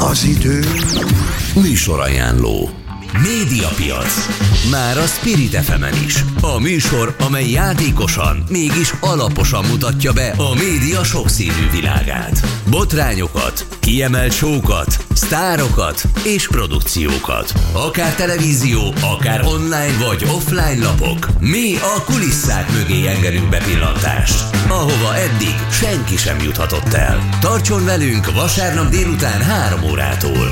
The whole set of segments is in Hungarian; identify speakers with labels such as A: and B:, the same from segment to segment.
A: Az idő
B: Műsorajánló. Médiapiac. Már a Spirit FM-en is. A műsor, amely játékosan, mégis alaposan mutatja be a média sokszínű világát. Botrányokat, kiemelt show-kat, sztárokat és produkciókat. Akár televízió, akár online vagy offline lapok. Mi a kulisszák mögé engedünk bepillantást, ahova eddig senki sem juthatott el. Tartson velünk vasárnap délután 3 órától.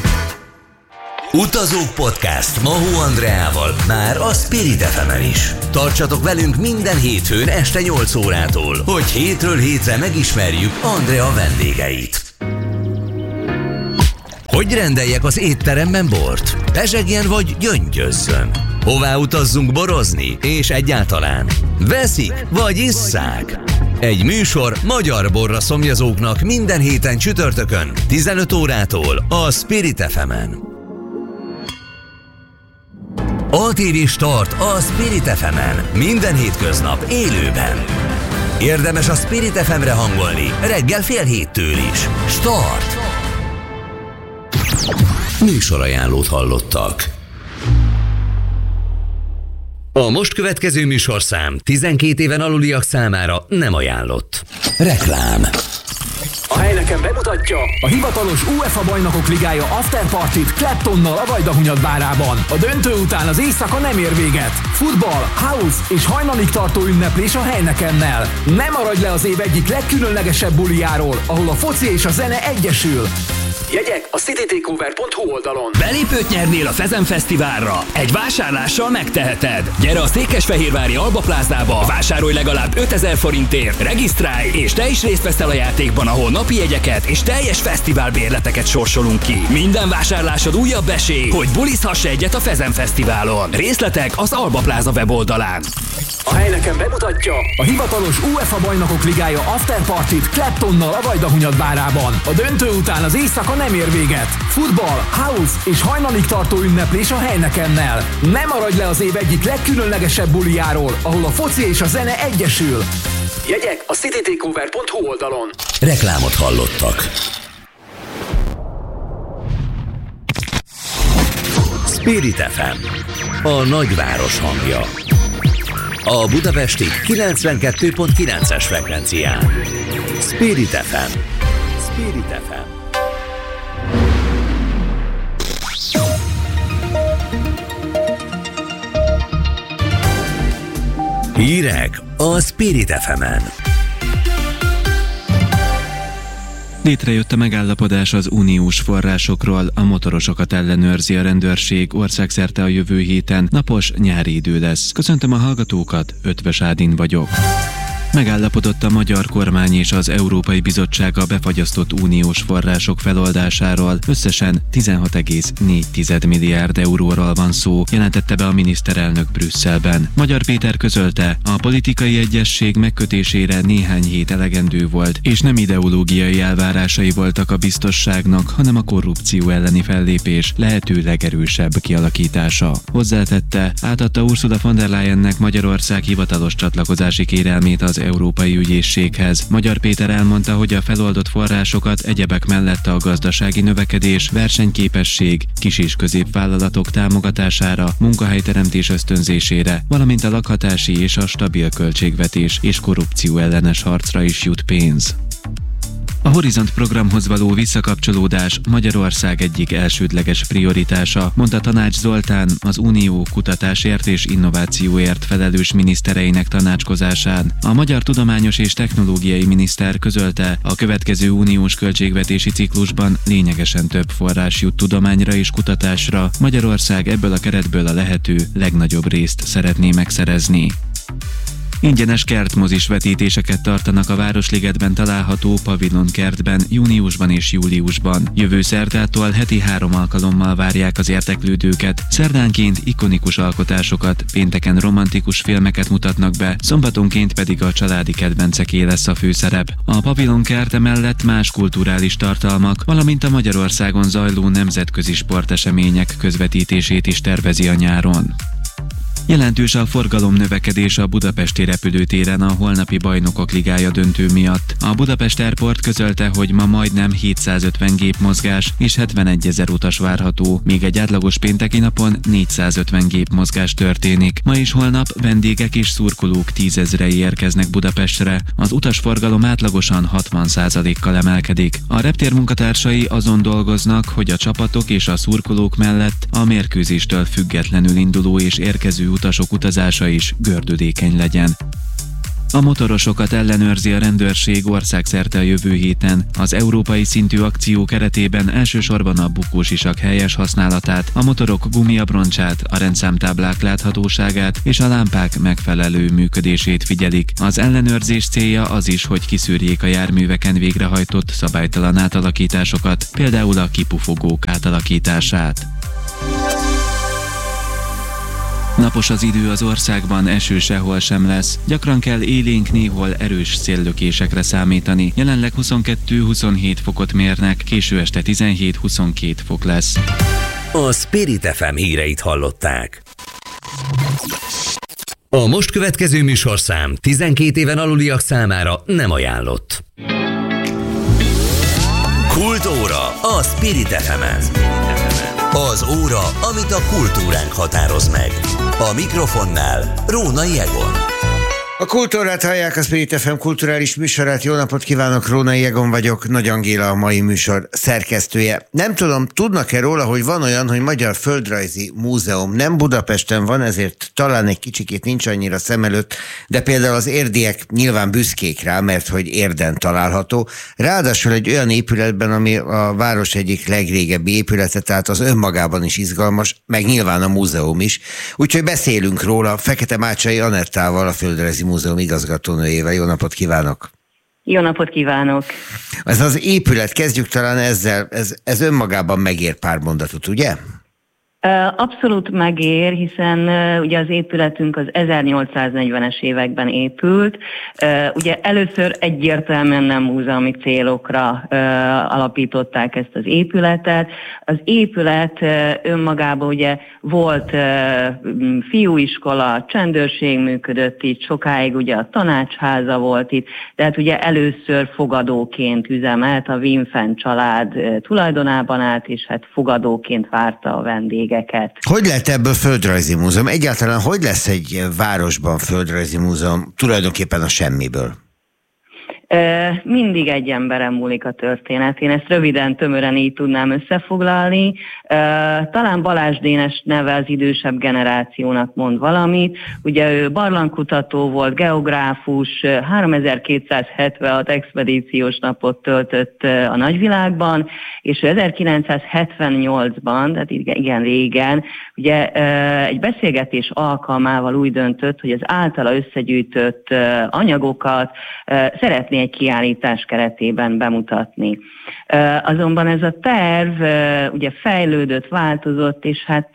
B: Utazók Podcast Mahó Andreával már a Spirit FM-en is. Tartsatok velünk minden hétfőn este 8 órától, hogy hétről hétre megismerjük Andrea vendégeit. Hogy rendeljek az étteremben bort? Pezsegjen vagy gyöngyözzön? Hová utazzunk borozni? És egyáltalán veszik vagy isszák? Egy műsor magyar borra szomjazóknak minden héten csütörtökön 15 órától a Spirit FM-en. ATV Start a Spirit FM-en. Minden hétköznap élőben. Érdemes a Spirit FM-re hangolni reggel 6:30 is. Start! Műsorajánlót hallottak. A most következő műsorszám 12 éven aluliak számára nem ajánlott. Reklám.
C: A Heineken bemutatja a hivatalos UEFA Bajnokok Ligája Afterpartit Claptonnal a Vajdahunyad-bárában. A döntő után az éjszaka nem ér véget. Futball, house és hajnalig tartó ünneplés a Heinekennel. Ne maradj le az év egyik legkülönlegesebb bulijáról, ahol a foci és a zene egyesül. Jegyek a citytakeover.hu oldalon.
D: Belépőt nyernél a Fezen Fesztiválra? Egy vásárlással megteheted. Gyere a Székesfehérvári Alba Plázába, vásárolj legalább 5000 forintért, regisztrálj, és te is részt veszel a játékban, ahol napi jegyeket és teljes fesztiválbérleteket sorsolunk ki. Minden vásárlásod újabb esély, hogy bulizhass egyet a Fezen Fesztiválon. Részletek az Alba Pláza weboldalán.
C: A Heineken bemutatja a hivatalos UEFA Bajnokok Ligája Afterpartit Claptonnal a Vajdahunyad-bárában. A döntő után az éjszaka nem ér véget. Futball, house és hajnalig tartó ünneplés a Heinekennel. Ne maradj le az év egyik legkülönlegesebb bulijáról, ahol a foci és a zene egyesül. Jegyek a citytakeover.hu oldalon.
B: Reklámot hallottak. Spirit FM, a nagyváros hangja. A budapesti 92.9-es frekvencián. Spirit FM. Spirit FM. Hírek a Spirit FM-en.
E: Létrejött a megállapodás az uniós forrásokról, a motorosokat ellenőrzi a rendőrség, országszerte a jövő héten, napos nyári idő lesz. Köszöntöm a hallgatókat, Ötvös Ádin vagyok. Megállapodott a magyar kormány és az Európai Bizottság a befagyasztott uniós források feloldásáról. Összesen 16,4 milliárd euróról van szó, jelentette be a miniszterelnök Brüsszelben. Magyar Péter közölte, a politikai egyezség megkötésére néhány hét elegendő volt, és nem ideológiai elvárásai voltak a biztosságnak, hanem a korrupció elleni fellépés lehető legerősebb kialakítása. Hozzátette, átadta Ursula von der Leyennek Magyarország hivatalos csatlakozási kérelmét az Európai Ügyészséghez. Magyar Péter elmondta, hogy a feloldott forrásokat egyebek mellett a gazdasági növekedés, versenyképesség, kis- és középvállalatok támogatására, munkahelyteremtés ösztönzésére, valamint a lakhatási és a stabil költségvetés és korrupció ellenes harcra is jut pénz. A Horizont programhoz való visszakapcsolódás Magyarország egyik elsődleges prioritása, mondta Tanács Zoltán az Unió kutatásért és innovációért felelős minisztereinek tanácskozásán. A magyar tudományos és technológiai miniszter közölte, a következő uniós költségvetési ciklusban lényegesen több forrás jut tudományra és kutatásra. Magyarország ebből a keretből a lehető legnagyobb részt szeretné megszerezni. Ingyenes kertmozis vetítéseket tartanak a Városligetben található Pavilon kertben júniusban és júliusban. Jövő szerdától heti 3 alkalommal várják az érdeklődőket. Szerdánként ikonikus alkotásokat, pénteken romantikus filmeket mutatnak be, szombatonként pedig a családi kedvenceké lesz a főszerep. A Pavilon kert mellett más kulturális tartalmak, valamint a Magyarországon zajló nemzetközi sportesemények közvetítését is tervezi a nyáron. Jelentős a forgalom növekedés a budapesti repülőtéren a holnapi Bajnokok Ligája döntő miatt. A Budapest Airport közölte, hogy ma majdnem 750 gépmozgás és 71 000 utas várható, míg egy átlagos pénteki napon 450 gépmozgás történik. Ma és holnap vendégek és szurkolók 10 000-ei érkeznek Budapestre. Az utasforgalom átlagosan 60%-kal emelkedik. A reptér munkatársai azon dolgoznak, hogy a csapatok és a szurkolók mellett a mérkőzéstől függetlenül induló és érkező utasok utazása is gördülékeny legyen. A motorosokat ellenőrzi a rendőrség országszerte a jövő héten. Az európai szintű akció keretében elsősorban a bukósisak helyes használatát, a motorok gumiabroncsát, a rendszámtáblák láthatóságát és a lámpák megfelelő működését figyelik. Az ellenőrzés célja az is, hogy kiszűrjék a járműveken végrehajtott szabálytalan átalakításokat, például a kipufogók átalakítását. Napos az idő az országban, eső sehol sem lesz. Gyakran kell élénk, néhol erős széllökésekre számítani. Jelenleg 22-27 fokot mérnek, késő este 17-22 fok lesz.
B: A Spirit FM híreit hallották. A most következő műsorszám 12 éven aluliak számára nem ajánlott. Kultóra a Spirit FM-en. Az óra, amit a kultúránk határoz meg. A mikrofonnál Rónai Egon.
A: A Kultúrát hallják, a Spirit FM kulturális műsorát. Jó napot kívánok, Rónai Egon vagyok, Nagy Angéla a mai műsor szerkesztője. Nem tudom, tudnak-e róla, hogy van olyan, hogy Magyar Földrajzi Múzeum. Nem Budapesten van, ezért talán egy kicsikét nincs annyira szem előtt, de például az érdiek nyilván büszkék rá, mert hogy Érden található. Ráadásul egy olyan épületben, ami a város egyik legrégebbi épülete, tehát az önmagában is izgalmas, meg nyilván a múzeum is. Úgyhogy beszélünk róla Fekete Mácsai Anettával, a Földrajzi Múzeum igazgatónőjével. Jó napot kívánok!
F: Jó napot kívánok!
A: Ez az épület, kezdjük talán ezzel, ez önmagában megér pár mondatot, ugye?
F: Abszolút megér, hiszen ugye az épületünk az 1840-es években épült. Ugye először egyértelműen nem múzeumi célokra alapították ezt az épületet. Az épület önmagában ugye volt fiúiskola, csendőrség működött itt, sokáig ugye a tanácsháza volt itt, tehát ugye először fogadóként üzemelt, a Winfen család tulajdonában állt, és hát fogadóként várta a vendégeket.
A: Hogy lett ebből Földrajzi Múzeum? Egyáltalán hogy lesz egy városban Földrajzi Múzeum tulajdonképpen a semmiből?
F: Mindig egy emberen múlik a történet. Én ezt röviden, tömören így tudnám összefoglalni. Talán Balázs Dénes neve az idősebb generációnak mond valamit. Ugye ő barlangkutató volt, geográfus, 3276 expedíciós napot töltött a nagyvilágban, és 1978-ban, tehát igen régen, ugye egy beszélgetés alkalmával úgy döntött, hogy az általa összegyűjtött anyagokat szeretné egy kiállítás keretében bemutatni. Azonban ez a terv ugye fejlődött, változott, és hát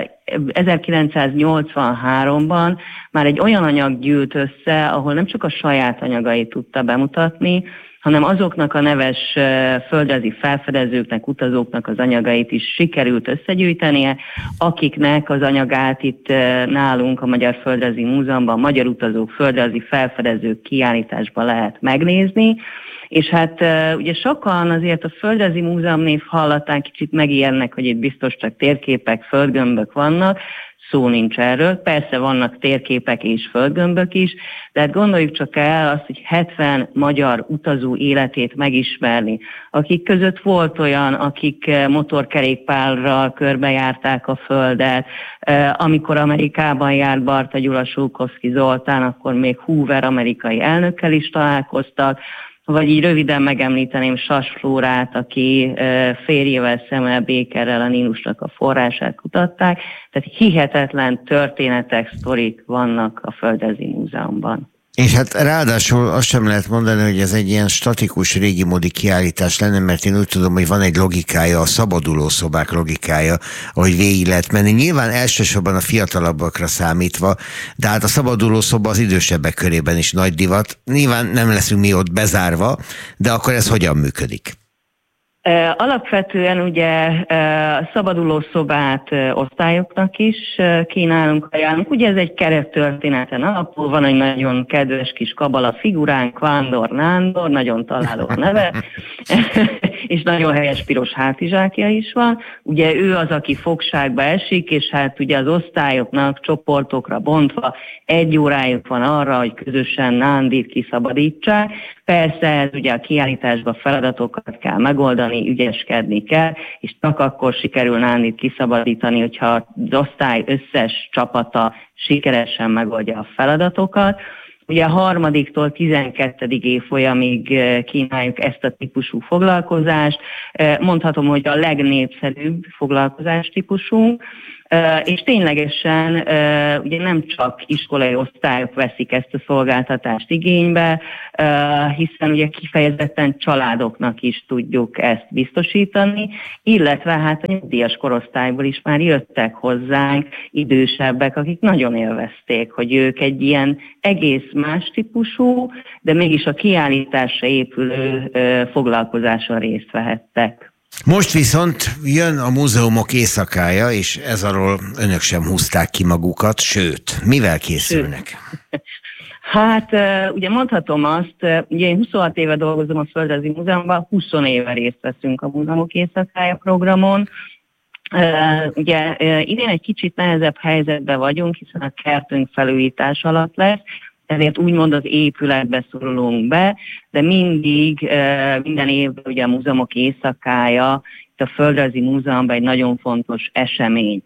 F: 1983-ban már egy olyan anyag gyűlt össze, ahol nem csak a saját anyagait tudta bemutatni, hanem azoknak a neves földrajzi felfedezőknek, utazóknak az anyagait is sikerült összegyűjtenie, akiknek az anyagát itt nálunk a Magyar Földrajzi Múzeumban, Magyar Utazók Földrajzi Felfedezők kiállításban lehet megnézni. És hát ugye sokan azért a Földrajzi Múzeum név hallatán kicsit megijednek, hogy itt biztos csak térképek, földgömbök vannak. Szó nincs erről. Persze vannak térképek és földgömbök is, de hát gondoljuk csak el azt, hogy 70 magyar utazó életét megismerni, akik között volt olyan, akik motorkerékpárral körbejárták a Földet, amikor Amerikában járt Barta Gyula, Sulkowski Zoltán, akkor még Hoover amerikai elnökkel is találkoztak, vagy így röviden megemlíteném Sas Flórát, aki férjével, Samuel Bakerrel a Nílusnak a forrását kutatták. Tehát hihetetlen történetek, sztorik vannak a Földrajzi Múzeumban.
A: És hát ráadásul azt sem lehet mondani, hogy ez egy ilyen statikus, régimódi kiállítás lenne, mert én úgy tudom, hogy van egy logikája, a szabaduló szobák logikája, ahogy végig lehet menni. Nyilván elsősorban a fiatalabbakra számítva, de hát a szabaduló szoba az idősebbek körében is nagy divat. Nyilván nem leszünk mi ott bezárva, de akkor ez hogyan működik?
F: Alapvetően ugye szabaduló szobát osztályoknak is kínálunk, ajánlunk. Ugye ez egy kerettörténeten alapul, van egy nagyon kedves kis kabala figuránk, Vándor Nándor, nagyon találó neve, és nagyon helyes piros hátizsákja is van. Ugye ő az, aki fogságba esik, és hát ugye az osztályoknak csoportokra bontva 1 órájuk van arra, hogy közösen Nándit kiszabadítsák. Persze ez ugye a kiállításban feladatokat kell megoldani, ügyeskedni kell, és csak akkor sikerül Nándit kiszabadítani, hogyha az osztály összes csapata sikeresen megoldja a feladatokat. Ugye a 3-tól 12. évfolyamig kínáljuk ezt a típusú foglalkozást. Mondhatom, hogy a legnépszerűbb foglalkozás típusunk, és ténylegesen ugye nem csak iskolai osztályok veszik ezt a szolgáltatást igénybe, hiszen ugye kifejezetten családoknak is tudjuk ezt biztosítani, illetve hát a nyugdíjas korosztályból is már jöttek hozzánk idősebbek, akik nagyon élvezték, hogy ők egy ilyen egész más típusú, de mégis a kiállításra épülő foglalkozáson részt vehettek.
A: Most viszont jön a múzeumok éjszakája, és ez alól önök sem húzták ki magukat, sőt, mivel készülnek?
F: Hát ugye mondhatom azt, ugye én 26 éve dolgozom a Földrajzi Múzeumban, 20 éve részt veszünk a Múzeumok éjszakája programon. Ugye idén egy kicsit nehezebb helyzetben vagyunk, hiszen a kertünk felújítás alatt lesz, ezért úgymond az épületbe szorulunk be, de mindig, minden évben ugye a Múzeumok éjszakája, itt a Földrajzi Múzeumban egy nagyon fontos esemény.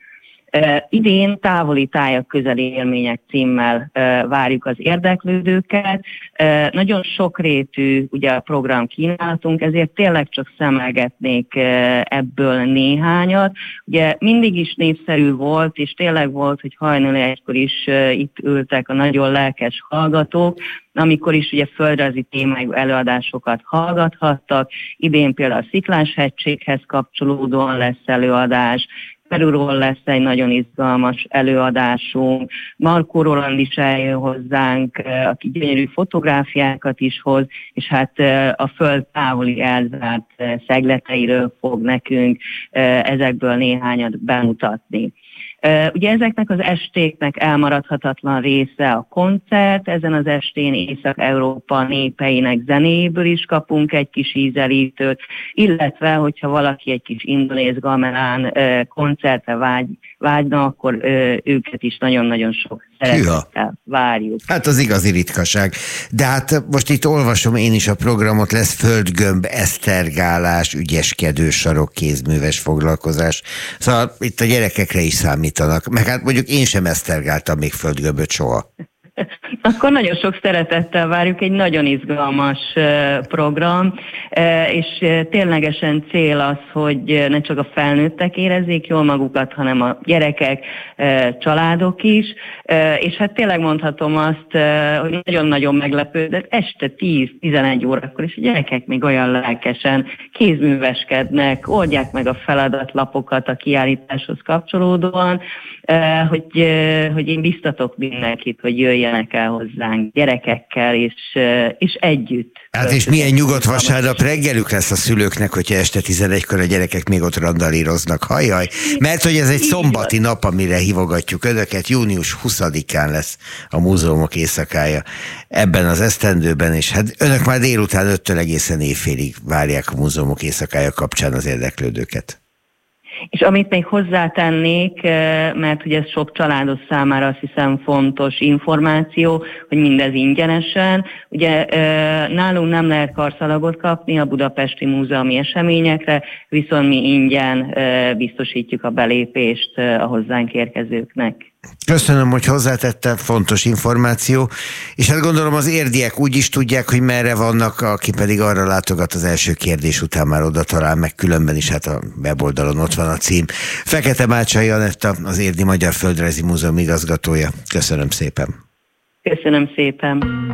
F: Idén Távoli tájak közeli élmények címmel várjuk az érdeklődőket. Nagyon sokrétű ugye a program kínálatunk, ezért tényleg csak szemelgetnék ebből néhányat. Ugye mindig is népszerű volt, és tényleg volt, hogy hajnali 1-kor is itt ültek a nagyon lelkes hallgatók, amikor is ugye földrajzi témájú előadásokat hallgathattak. Idén például a Sziklás-hegységhez kapcsolódóan lesz előadás, Perúról lesz egy nagyon izgalmas előadásunk, Markó Roland is eljön hozzánk, aki gyönyörű fotográfiákat is hoz, és hát a föld távoli elzárt szegleteiről fog nekünk ezekből néhányat bemutatni. Ugye ezeknek az estéknek elmaradhatatlan része a koncert, ezen az estén Észak-Európa népeinek zenéjéből is kapunk egy kis ízelítőt, illetve hogyha valaki egy kis indonéz gamelán koncertre vágyna, akkor őket is nagyon-nagyon sok szeretettel várjuk.
A: Hát az igazi ritkaság. De hát most itt olvasom én is a programot, lesz földgömb, esztergálás, ügyeskedő sarok, kézműves foglalkozás. Szóval itt a gyerekekre is számítanak. Meg hát mondjuk én sem esztergáltam még földgömböt soha.
F: Akkor nagyon sok szeretettel várjuk, egy nagyon izgalmas program, és ténylegesen cél az, hogy ne csak a felnőttek érezzék jól magukat, hanem a gyerekek, családok is, és hát tényleg mondhatom azt, hogy nagyon-nagyon meglepődött, este 10-11 órakor, és a gyerekek még olyan lelkesen kézműveskednek, oldják meg a feladatlapokat a kiállításhoz kapcsolódóan, hogy én biztatok mindenkit, hogy jöjjenek el hozzánk gyerekekkel, és együtt.
A: Hát és milyen nyugodt vasárnap reggelük lesz a szülőknek, hogyha este 11-kor a gyerekek még ott randalíroznak. Hajjaj! Mert hogy ez egy szombati nap, amire hívogatjuk önöket, június 20-án lesz a Múzeumok éjszakája ebben az esztendőben, és hát önök már délután 5-től egészen éjfélig várják a Múzeumok éjszakája kapcsán az érdeklődőket.
F: És amit még hozzátennék, mert ugye ez sok családos számára azt hiszem fontos információ, hogy mindez ingyenesen. Ugye nálunk nem lehet karszalagot kapni a budapesti múzeumi eseményekre, viszont mi ingyen biztosítjuk a belépést a hozzánk érkezőknek.
A: Köszönöm, hogy hozzátette, fontos információ, és hát gondolom az érdiek úgy is tudják, hogy merre vannak, aki pedig arra látogat az első kérdés után már oda talál, meg különben is hát a weboldalon ott van a cím. Fekete Mácsai Anetta, az Érdi Magyar Földrajzi Múzeum igazgatója. Köszönöm szépen.
F: Köszönöm szépen.